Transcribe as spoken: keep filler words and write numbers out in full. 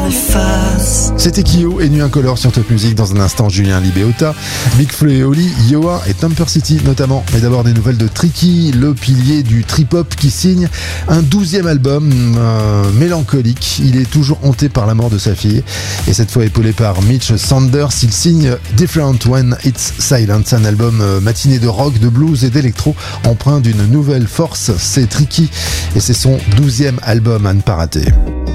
C'était Kyo et Nuit Incolore sur Top Music. Dans un instant, Julien Libéota, Big Flo et Oli, Yoa et Temper City notamment. Mais d'abord des nouvelles de Tricky, le pilier du trip-hop qui signe un douzième album euh, mélancolique. Il est toujours hanté par la mort de sa fille et cette fois épaulé par Mitch Sanders, il signe Different When It's Silent, un album euh, matiné de rock, de blues et d'électro empreint d'une nouvelle force. C'est Tricky et c'est son douzième album à ne pas rater.